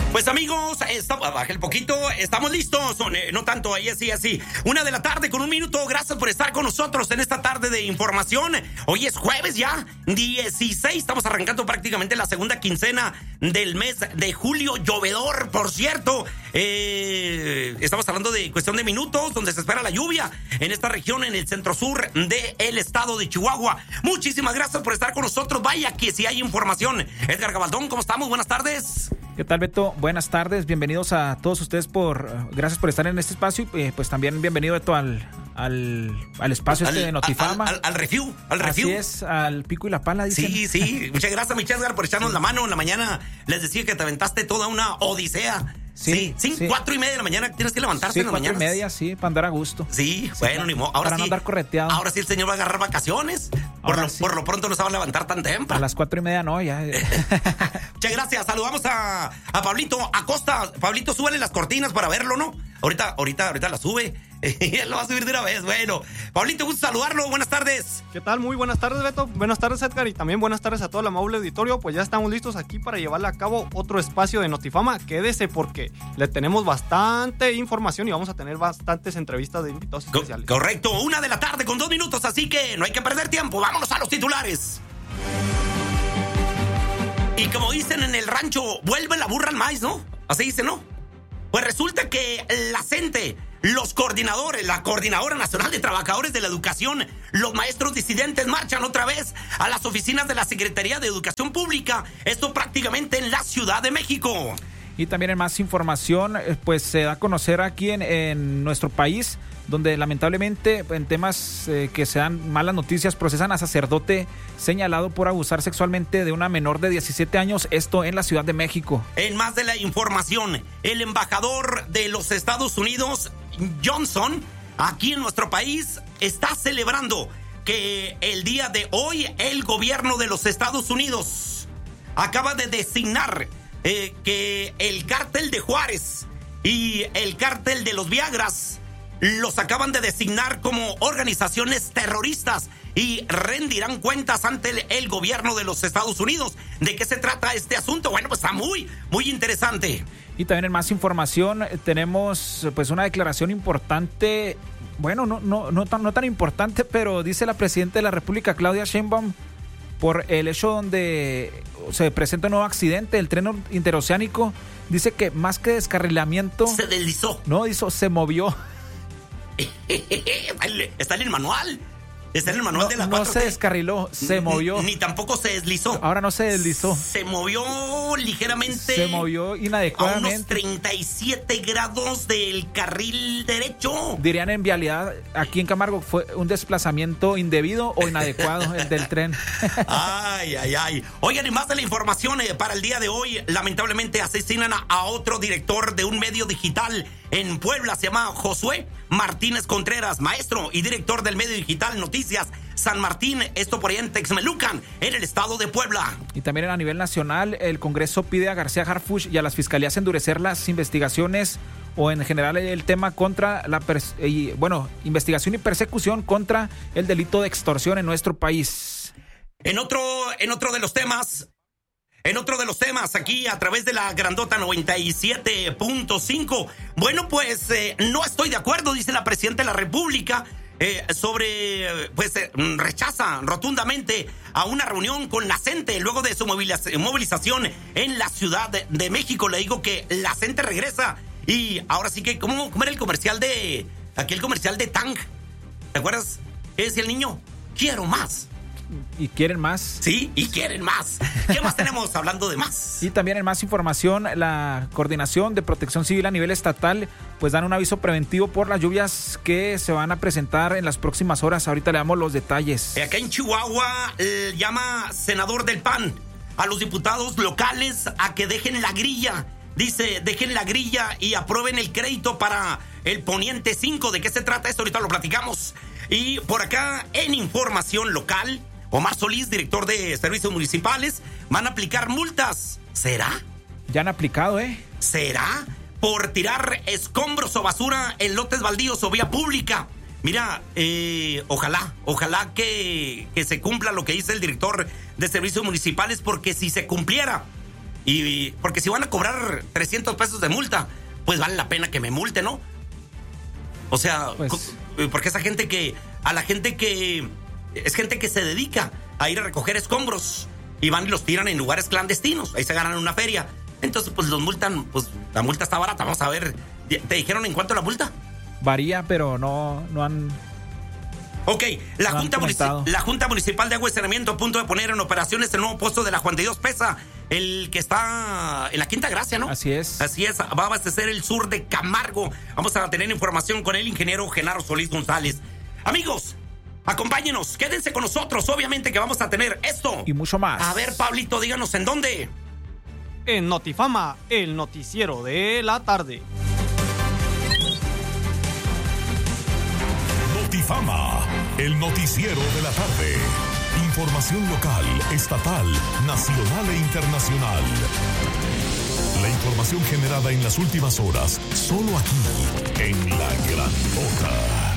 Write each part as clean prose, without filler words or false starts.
Pues amigos, baja el poquito, estamos listos, no tanto, ahí así. 1:00 p.m. con 1 minuto, gracias por estar con nosotros en esta tarde de información. Hoy es jueves ya, 16, estamos arrancando prácticamente la segunda quincena del mes de julio, llovedor, por cierto. Estamos hablando de cuestión de minutos, donde se espera la lluvia en esta región, en el centro sur del estado de Chihuahua. Muchísimas gracias por estar con nosotros, vaya que si hay información. Edgar Gabaldón, ¿cómo estamos? Buenas tardes. ¿Qué tal, Beto? Buenas tardes, bienvenidos a todos ustedes, gracias por estar en este espacio y pues también bienvenido, Beto, al espacio de Notifama. Al review. Así es, al pico y la pala, dicen. Sí, muchas gracias, mi Edgar, por echarnos la mano. En la mañana les decía que te aventaste toda una odisea. Sí, 4:30 de la mañana tienes que levantarte en la mañana. 4:30, sí, para andar a gusto. Sí, bueno, ni modo. Ahora para no andar correteado. Ahora sí el señor va a agarrar vacaciones. Por lo pronto no se va a levantar tan temprano. A las 4:30 no, ya. Muchas gracias. Saludamos a Pablito Acosta. Pablito, súbele las cortinas para verlo, ¿no? Ahorita la sube. Él lo va a subir de una vez. Bueno, Pablito, gusto saludarlo. Buenas tardes. ¿Qué tal? Muy buenas tardes, Beto. Buenas tardes, Edgar. Y también buenas tardes a todo el amable auditorio. Pues ya estamos listos aquí para llevarle a cabo otro espacio de Notifama. Quédese porque le tenemos bastante información y vamos a tener bastantes entrevistas de invitados especiales. Correcto. 1:00 p.m. con 2 minutos. Así que no hay que perder tiempo. Vámonos a los titulares. Y como dicen en el rancho, vuelve la burra al maíz, ¿no? Así dicen, ¿no? Pues resulta que la CENTE, los coordinadores, la Coordinadora Nacional de Trabajadores de la Educación, los maestros disidentes marchan otra vez a las oficinas de la Secretaría de Educación Pública, esto prácticamente en la Ciudad de México. Y también en más información, pues se da a conocer aquí en nuestro país, donde lamentablemente en temas que se dan malas noticias, procesan a sacerdote señalado por abusar sexualmente de una menor de 17 años, esto en la Ciudad de México. En más de la información, el embajador de los Estados Unidos, Johnson, aquí en nuestro país, está celebrando que el día de hoy el gobierno de los Estados Unidos acaba de designar que el cártel de Juárez y el cártel de los Viagras los acaban de designar como organizaciones terroristas y rendirán cuentas ante el gobierno de los Estados Unidos. ¿De qué se trata este asunto? Bueno, pues está muy interesante. Y también en más información tenemos pues una declaración importante, bueno, no tan importante, pero dice la presidenta de la República, Claudia Sheinbaum, por el hecho donde se presenta un nuevo accidente, el tren interoceánico, dice que más que descarrilamiento... Se deslizó. No, se movió. Está en el manual. Está en el manual de la 4T. No se descarriló, se movió. Ni tampoco se deslizó. Ahora no se deslizó. Se movió ligeramente. Se movió inadecuadamente. A unos 37 grados del carril derecho. Dirían en vialidad, aquí en Camargo, fue un desplazamiento indebido o inadecuado el del tren. Ay. Oigan, y más de la información para el día de hoy, lamentablemente asesinan a otro director de un medio digital en Puebla, se llama Josué Martínez Contreras, maestro y director del medio digital Noticias San Martín, esto por ahí en Texmelucan, en el estado de Puebla. Y también a nivel nacional, el Congreso pide a García Harfuch y a las fiscalías endurecer las investigaciones o en general el tema contra investigación y persecución contra el delito de extorsión en nuestro país. En otro de los temas, aquí a través de la grandota 97.5, bueno, pues no estoy de acuerdo, dice la presidenta de la República, rechaza rotundamente a una reunión con la CENTE luego de su movilización en la Ciudad de México. Le digo que la CENTE regresa y ahora sí que, ¿cómo era el comercial de Tang? ¿Te acuerdas? ¿Qué decía el niño? Quiero más. ¿Y quieren más? Sí, y quieren más. ¿Qué más tenemos hablando de más? Y también en más información, la Coordinación de Protección Civil a nivel estatal pues dan un aviso preventivo por las lluvias que se van a presentar en las próximas horas. Ahorita le damos los detalles. Acá en Chihuahua llama senador del PAN a los diputados locales a que dejen la grilla. Dice, dejen la grilla y aprueben el crédito para el Poniente 5. ¿De qué se trata esto? Ahorita lo platicamos. Y por acá, en información local, Omar Solís, director de Servicios Municipales, van a aplicar multas. ¿Será? Ya han aplicado, ¿Será? Por tirar escombros o basura en lotes baldíos o vía pública. Mira, ojalá que se cumpla lo que dice el director de Servicios Municipales, porque si se cumpliera, Y porque si van a cobrar 300 pesos de multa, pues vale la pena que me multe, ¿no? O sea, pues, porque esa gente es gente que se dedica a ir a recoger escombros y van y los tiran en lugares clandestinos. Ahí se ganan una feria. Entonces, pues los multan, pues la multa está barata. Vamos a ver, ¿te dijeron en cuánto la multa? Varía, pero no han... Ok, la Junta Municipal de Agua y Saneamiento a punto de poner en operaciones el nuevo pozo de la Juan de Dios Pesa, el que está en la Quinta Gracia, ¿no? Así es. Así es, va a abastecer el sur de Camargo. Vamos a tener información con el ingeniero Genaro Solís González. Amigos, acompáñenos, quédense con nosotros, obviamente que vamos a tener esto. Y mucho más. A ver, Pablito, díganos en dónde. En Notifama, el noticiero de la tarde. Notifama, el noticiero de la tarde. Información local, estatal, nacional e internacional. La información generada en las últimas horas, solo aquí, en La Gran Boca.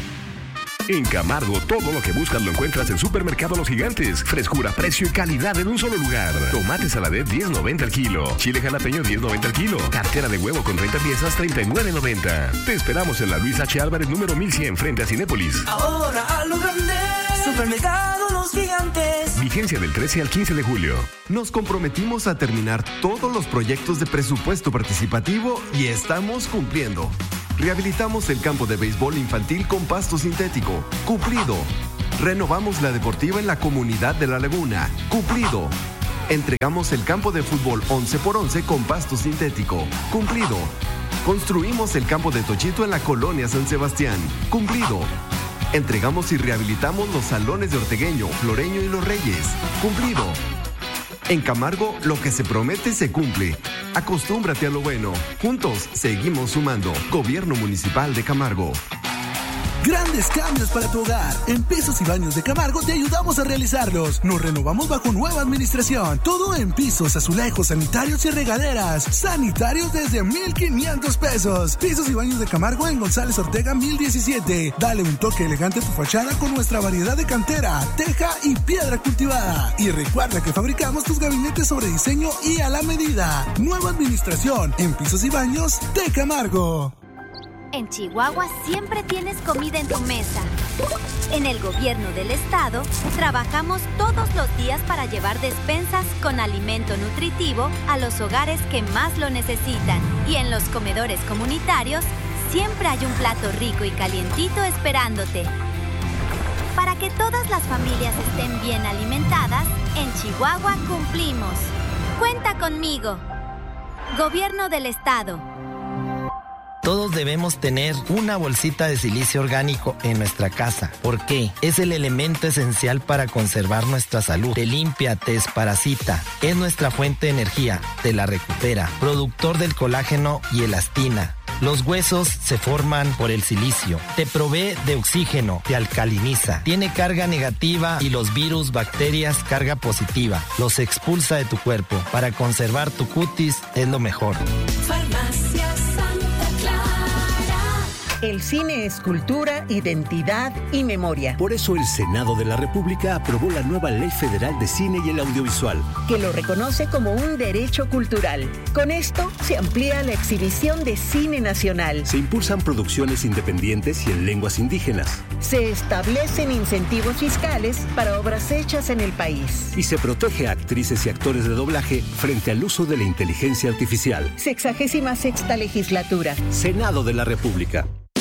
En Camargo, todo lo que buscas lo encuentras en Supermercado Los Gigantes. Frescura, precio y calidad en un solo lugar. Tomate Saladet, $10.90 al kilo. Chile jalapeño, $10.90 al kilo. Cartera de huevo con 30 piezas, $39.90. Te esperamos en la Luis H. Álvarez, número 1100, frente a Cinépolis. Ahora a lo grande, Supermercado Los Gigantes. Vigencia del 13 al 15 de julio. Nos comprometimos a terminar todos los proyectos de presupuesto participativo y estamos cumpliendo. Rehabilitamos el campo de béisbol infantil con pasto sintético. Cumplido. Renovamos la deportiva en la comunidad de La Laguna. Cumplido. Entregamos el campo de fútbol 11x11 con pasto sintético. Cumplido. Construimos el campo de Tochito en la colonia San Sebastián. Cumplido. Entregamos y rehabilitamos los salones de Ortegueño, Floreño y Los Reyes. Cumplido. En Camargo, lo que se promete se cumple. Acostúmbrate a lo bueno. Juntos, seguimos sumando. Gobierno Municipal de Camargo. Grandes cambios para tu hogar. En Pisos y Baños de Camargo te ayudamos a realizarlos. Nos renovamos bajo nueva administración. Todo en pisos, azulejos, sanitarios y regaderas. Sanitarios desde 1,500 pesos. Pisos y Baños de Camargo en González Ortega 1017. Dale un toque elegante a tu fachada con nuestra variedad de cantera, teja y piedra cultivada. Y recuerda que fabricamos tus gabinetes sobre diseño y a la medida. Nueva administración en Pisos y Baños de Camargo. En Chihuahua siempre tienes comida en tu mesa. En el gobierno del estado, trabajamos todos los días para llevar despensas con alimento nutritivo a los hogares que más lo necesitan. Y en los comedores comunitarios, siempre hay un plato rico y calientito esperándote. Para que todas las familias estén bien alimentadas, en Chihuahua cumplimos. Cuenta conmigo. Gobierno del estado. Todos debemos tener una bolsita de silicio orgánico en nuestra casa. ¿Por qué? Es el elemento esencial para conservar nuestra salud. Te limpia, te desparasita. Es nuestra fuente de energía. Te la recupera. Productor del colágeno y elastina. Los huesos se forman por el silicio. Te provee de oxígeno, te alcaliniza. Tiene carga negativa y los virus, bacterias, carga positiva. Los expulsa de tu cuerpo. Para conservar tu cutis es lo mejor. Farmacia Santa Clara. El cine es cultura, identidad y memoria. Por eso el Senado de la República aprobó la nueva Ley Federal de Cine y el Audiovisual, que lo reconoce como un derecho cultural. Con esto se amplía la exhibición de cine nacional. Se impulsan producciones independientes y en lenguas indígenas. Se establecen incentivos fiscales para obras hechas en el país. Y se protege a actrices y actores de doblaje frente al uso de la inteligencia artificial. 66ª legislatura. Senado de la República.